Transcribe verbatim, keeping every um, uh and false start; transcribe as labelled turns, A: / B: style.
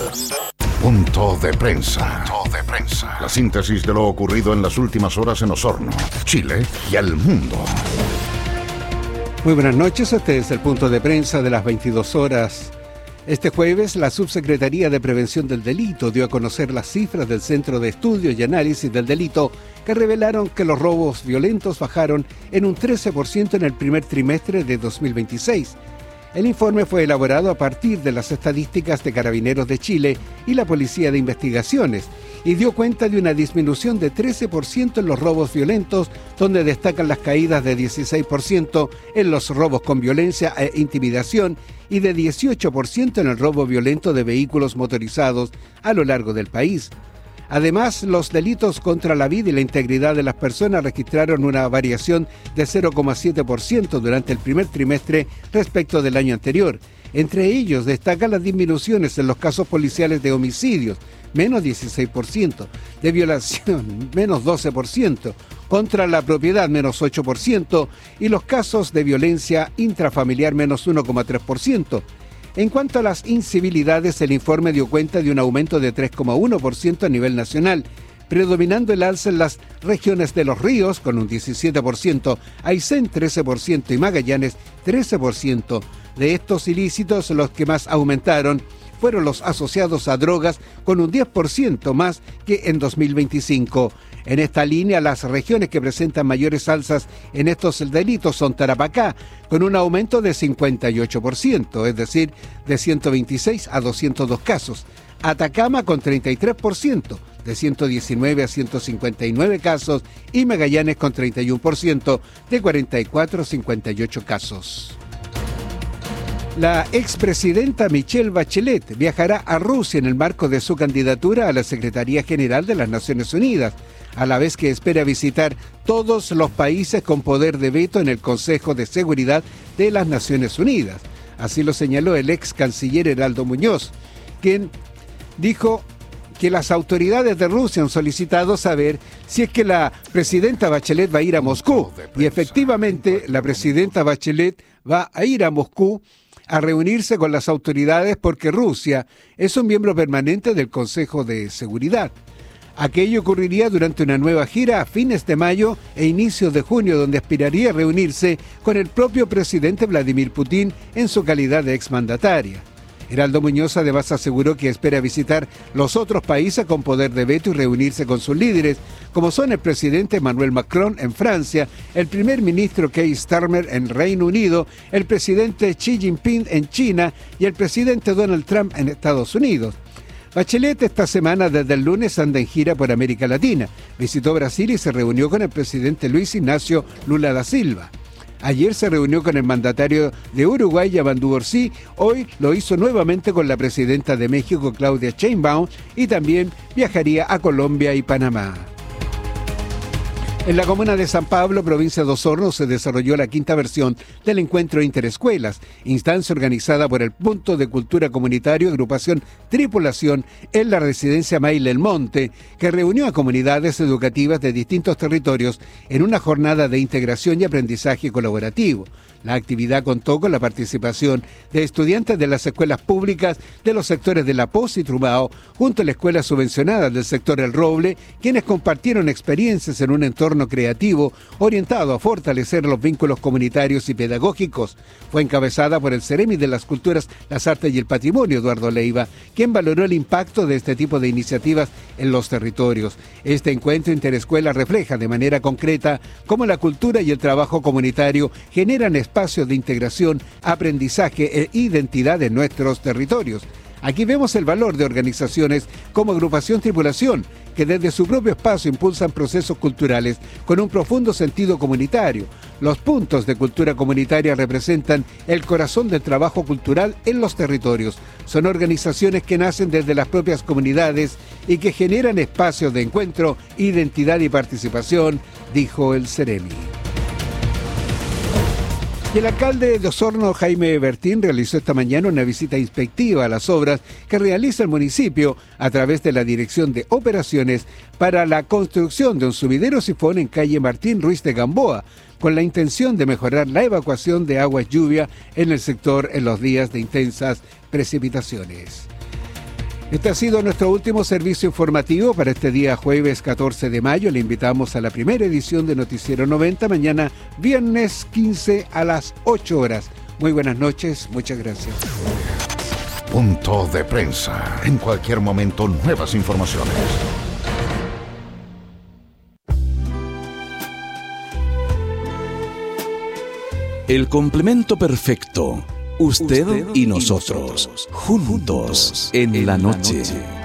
A: Punto de prensa. Punto de prensa. La síntesis de lo ocurrido en las últimas horas en Osorno, Chile y el mundo.
B: Muy buenas noches, este es el punto de prensa de las veintidós horas. Este jueves, la Subsecretaría de Prevención del Delito dio a conocer las cifras del Centro de Estudios y Análisis del Delito que revelaron que los robos violentos bajaron en un trece por ciento en el primer trimestre de dos mil veintiséis. El informe fue elaborado a partir de las estadísticas de Carabineros de Chile y la Policía de Investigaciones y dio cuenta de una disminución de trece por ciento en los robos violentos, donde destacan las caídas de dieciséis por ciento en los robos con violencia e intimidación y de dieciocho por ciento en el robo violento de vehículos motorizados a lo largo del país. Además, los delitos contra la vida y la integridad de las personas registraron una variación de cero coma siete por ciento durante el primer trimestre respecto del año anterior. Entre ellos destacan las disminuciones en los casos policiales de homicidios, menos dieciséis por ciento, de violación, menos doce por ciento, contra la propiedad, menos ocho por ciento, y los casos de violencia intrafamiliar, menos uno coma tres por ciento. En cuanto a las incivilidades, el informe dio cuenta de un aumento de tres coma uno por ciento a nivel nacional, predominando el alza en las regiones de Los Ríos, con un diecisiete por ciento, Aysén trece por ciento y Magallanes trece por ciento. De estos ilícitos, los que más aumentaron fueron los asociados a drogas, con un diez por ciento más que en dos mil veinticinco. En esta línea, las regiones que presentan mayores alzas en estos delitos son Tarapacá, con un aumento de cincuenta y ocho por ciento, es decir, de ciento veintiséis a doscientos dos casos. Atacama con treinta y tres por ciento, de ciento diecinueve a ciento cincuenta y nueve casos, y Magallanes con treinta y uno por ciento, de cuarenta y cuatro a cincuenta y ocho casos. La expresidenta Michelle Bachelet viajará a Rusia en el marco de su candidatura a la Secretaría General de las Naciones Unidas, a la vez que espera visitar todos los países con poder de veto en el Consejo de Seguridad de las Naciones Unidas. Así lo señaló el ex canciller Heraldo Muñoz, quien dijo que las autoridades de Rusia han solicitado saber si es que la presidenta Bachelet va a ir a Moscú. Y efectivamente, la presidenta Bachelet va a ir a Moscú a reunirse con las autoridades porque Rusia es un miembro permanente del Consejo de Seguridad. Aquello ocurriría durante una nueva gira a fines de mayo e inicios de junio, donde aspiraría a reunirse con el propio presidente Vladimir Putin en su calidad de exmandataria. Heraldo Muñoz además aseguró que espera visitar los otros países con poder de veto y reunirse con sus líderes, como son el presidente Emmanuel Macron en Francia, el primer ministro Keir Starmer en Reino Unido, el presidente Xi Jinping en China y el presidente Donald Trump en Estados Unidos. Bachelet esta semana desde el lunes anda en gira por América Latina. Visitó Brasil y se reunió con el presidente Luis Ignacio Lula da Silva. Ayer se reunió con el mandatario de Uruguay, Yamandu Orsi. Hoy lo hizo nuevamente con la presidenta de México, Claudia Sheinbaum, y también viajaría a Colombia y Panamá. En la comuna de San Pablo, provincia de Osorno, se desarrolló la quinta versión del Encuentro Interescuelas, instancia organizada por el Punto de Cultura Comunitario, agrupación Tripulación, en la residencia Maile El Monte, que reunió a comunidades educativas de distintos territorios en una jornada de integración y aprendizaje colaborativo. La actividad contó con la participación de estudiantes de las escuelas públicas de los sectores de La Poz y Trumao, junto a la escuela subvencionada del sector El Roble, quienes compartieron experiencias en un entorno creativo orientado a fortalecer los vínculos comunitarios y pedagógicos. Fue encabezada por el Ceremi de las Culturas, las Artes y el Patrimonio, Eduardo Leiva, quien valoró el impacto de este tipo de iniciativas en los territorios. Este encuentro interescuela refleja de manera concreta cómo la cultura y el trabajo comunitario generan espacios de integración, aprendizaje e identidad en nuestros territorios. Aquí vemos el valor de organizaciones como Agrupación Tripulación, que desde su propio espacio impulsan procesos culturales con un profundo sentido comunitario. Los puntos de cultura comunitaria representan el corazón del trabajo cultural en los territorios. Son organizaciones que nacen desde las propias comunidades y que generan espacios de encuentro, identidad y participación, dijo el Ceremi. Y el alcalde de Osorno, Jaime Bertín, realizó esta mañana una visita inspectiva a las obras que realiza el municipio a través de la Dirección de Operaciones para la construcción de un subidero sifón en calle Martín Ruiz de Gamboa, con la intención de mejorar la evacuación de aguas lluvia en el sector en los días de intensas precipitaciones. Este ha sido nuestro último servicio informativo para este día jueves catorce de mayo. Le invitamos a la primera edición de Noticiero noventa, mañana viernes quince a las ocho horas. Muy buenas noches, muchas gracias.
A: Punto de prensa. En cualquier momento, nuevas informaciones.
C: El complemento perfecto. Usted, Usted y nosotros, y nosotros juntos en la noche.